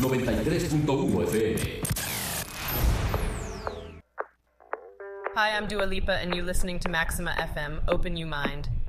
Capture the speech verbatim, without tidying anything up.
noventa y tres punto uno F M. Hi, I'm Dua Lipa, and you're listening to Maxima F M. Open You Mind.